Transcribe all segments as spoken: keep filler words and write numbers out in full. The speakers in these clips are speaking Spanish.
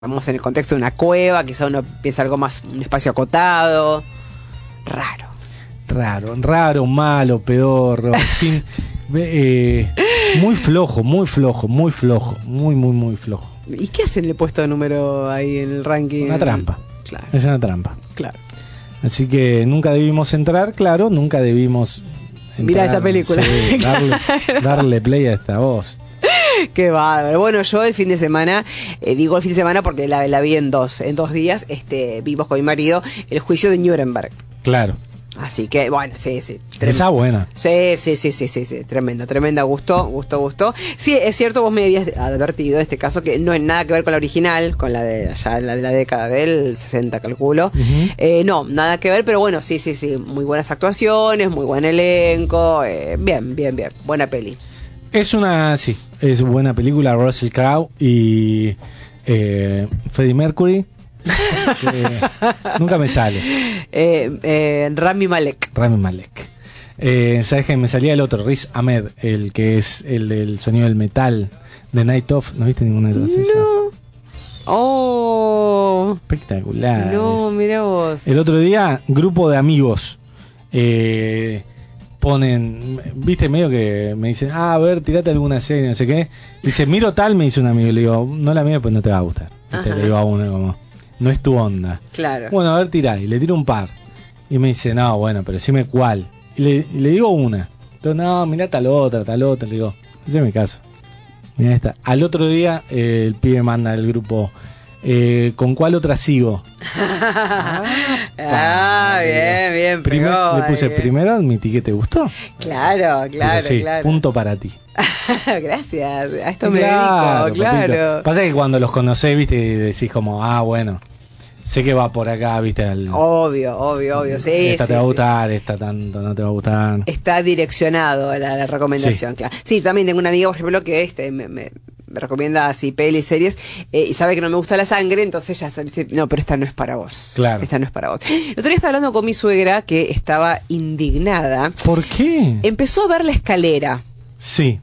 vamos en el contexto de una cueva, quizá uno piensa algo más, un espacio acotado. Raro. Raro, raro, malo, pedorro, sin, eh, muy flojo, muy flojo, muy flojo, muy, muy, muy flojo. ¿Y qué hace en el puesto de número ahí en el ranking? Una trampa. Claro. Es una trampa. Claro. Así que nunca debimos entrar, claro, nunca debimos entrar. Mirá esta película. Sí, darle, darle play a esta voz. Qué bárbaro. Bueno, yo el fin de semana, eh, digo el fin de semana porque la, la vi en dos, en dos días, este, vimos con mi marido el juicio de Nuremberg. Claro. Así que, bueno, sí, sí. Esa buena. Sí, sí, sí, sí, sí, sí, tremenda, tremenda, gustó, gustó, gustó. Sí, es cierto, vos me habías advertido en este caso que no es nada que ver con la original, con la de allá, la de la década del sesenta, calculo. Uh-huh. Eh, no, nada que ver, pero bueno, sí, sí, sí, muy buenas actuaciones, muy buen elenco, eh, bien, bien, bien, buena peli. Es una, sí, es buena película, Russell Crowe y eh, Freddie Mercury. eh, nunca me sale. Eh, eh, Rami Malek. Rami Malek. Eh, ¿Sabes que me salía el otro? Riz Ahmed, el que es el del sonido del metal de Night Of. ¿No viste ninguna de las esas? No. Oh. Espectacular. No, mira vos. El otro día, grupo de amigos eh, ponen, viste, medio que me dicen, ah, a ver, tirate alguna serie, no sé qué. Dice, miro tal, me dice un amigo. Le digo, no la miro, pues no te va a gustar. Te le digo a uno como, no es tu onda. Claro. Bueno, a ver, tirá. Y le tiro un par. Y me dice, no, bueno, pero decime cuál. Y le, y le digo una. Entonces, no, mirá tal otra, tal otra. Le digo, haceme caso. Mirá esta. Al otro día, eh, el pibe manda al grupo, eh, ¿con cuál otra sigo? ah, ah bien, bien. Primer, pegó, le puse, bien. primero admití que te gustó. Claro, claro, sí, claro. Punto para ti. Gracias, a esto me claro, dedico, claro. Papito. Pasa que cuando los conocés, viste, decís como, ah, bueno, sé que va por acá, viste. Al, obvio, obvio, obvio. Sí, esta sí, te va a sí. gustar, esta tanto no te va a gustar. Está direccionado a la, la recomendación, sí. claro. Sí, también tengo una amiga, por ejemplo, que este me, me, me recomienda así pelis, series, eh, y sabe que no me gusta la sangre, entonces ya sabe, dice, no, pero esta no es para vos. Claro. Esta no es para vos. El otro día estaba hablando con mi suegra que estaba indignada. ¿Por qué? Empezó a ver La Escalera. Sí.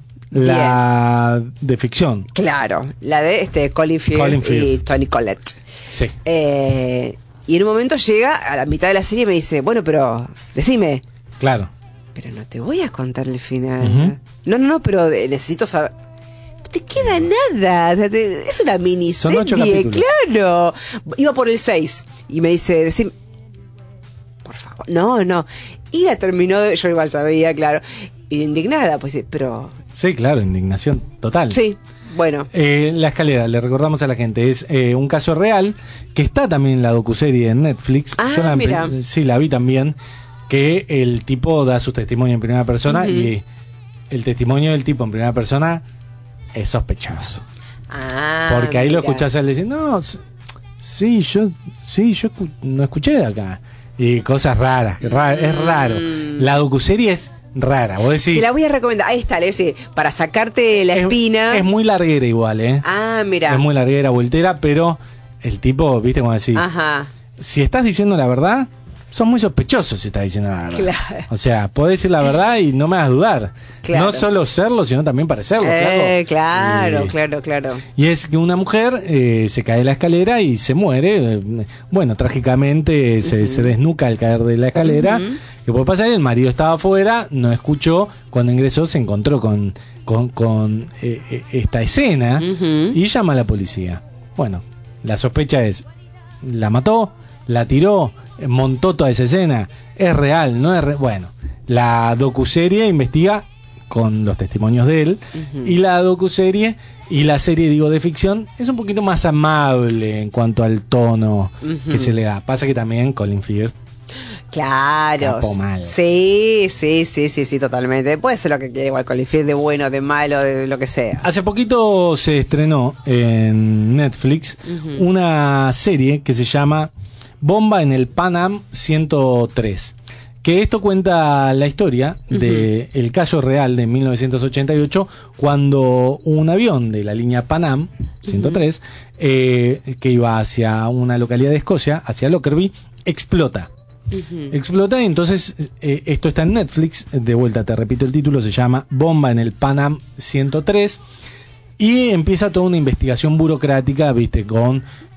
La bien. De ficción. Claro, la de este Colin Firth, Colin Firth. y Toni Collette. Sí. Eh, y en un momento llega a la mitad de la serie y me dice, bueno, pero decime. Claro. Pero no te voy a contar el final. Uh-huh. No, no, no, pero de, necesito saber. No te queda nada. O sea, te, es una miniserie, claro. Iba por el seis y me dice, decime. Por favor. No, no. Y la terminó, de, yo igual sabía, claro. Indignada, pues, pero... Sí, claro, indignación total. Sí, bueno. Eh, La Escalera, le recordamos a la gente, es eh, un caso real que está también en la docuserie en Netflix. Ah, Yo la, mira. Sí, la vi también, que el tipo da su testimonio en primera persona uh-huh. y el testimonio del tipo en primera persona es sospechoso. Ah, porque ahí mira. lo escuchás a él decir, no, sí, yo sí, yo escu- no escuché de acá. Y cosas raras, raras, es raro. La docuserie es rara, vos decís. Se la voy a recomendar. Ahí está, ese, para sacarte la es, espina. Es muy larguera igual, ¿eh? Ah, mira. Es muy larguera, voltera, pero el tipo, viste como decís. Ajá. Si estás diciendo la verdad, sos muy sospechoso si estás diciendo la verdad. Claro. O sea, podés decir la verdad y no me hagas dudar. Claro. No solo serlo, sino también parecerlo. Eh, claro, y, claro, claro. Y es que una mujer eh, se cae de la escalera y se muere. Eh, bueno, trágicamente se, uh-huh. se desnuca al caer de la escalera. Uh-huh. ¿Qué puede pasar? El marido estaba afuera, no escuchó. Cuando ingresó se encontró con, con, con eh, esta escena uh-huh. y llama a la policía. Bueno, la sospecha es, la mató, la tiró, montó toda esa escena, es real, no es re- bueno, la docuserie investiga con los testimonios de él uh-huh. y la docuserie y la serie, digo, de ficción es un poquito más amable en cuanto al tono uh-huh. que se le da. Pasa que también Colin Firth, claro, mal. sí, sí, sí, sí, sí, totalmente. Puede ser lo que quiera, igual Colin Firth, de bueno, de malo, de lo que sea. Hace poquito se estrenó en Netflix uh-huh. una serie que se llama Bomba en el Pan Am ciento tres. Que esto cuenta la historia uh-huh. de el caso real de mil novecientos ochenta y ocho, cuando un avión de la línea Pan Am ciento tres, uh-huh. eh, que iba hacia una localidad de Escocia, hacia Lockerbie, explota. Uh-huh. Explota, y entonces eh, esto está en Netflix. De vuelta te repito el título, se llama Bomba en el Pan Am ciento tres. Y empieza toda una investigación burocrática, viste, con